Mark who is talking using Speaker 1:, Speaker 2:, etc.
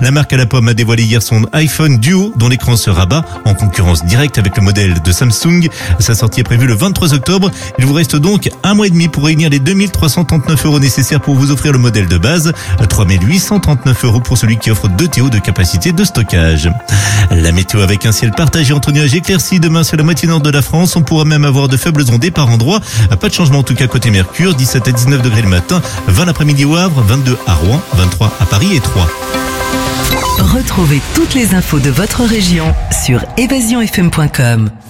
Speaker 1: La marque à la pomme a dévoilé hier son iPhone Duo, dont l'écran se rabat en concurrence directe avec le modèle de Samsung. Sa sortie est prévue le 23 octobre. Il vous reste donc un mois et demi pour réunir les 2339 € nécessaires pour vous offrir le modèle de base. 3839 € pour celui qui offre 2 TO de capacité de stockage. La météo avec un ciel partagé entre nuages éclaircis. Demain, sur la moitié nord de la France. On pourra même avoir de faibles ondées par endroits. Pas de changement en tout cas côté Mercure. 17 à 19 degrés le matin, 20 l'après-midi au Havre, 22 à Rouen, 23 à Paris et 3.
Speaker 2: Retrouvez toutes les infos de votre région sur evasionfm.com.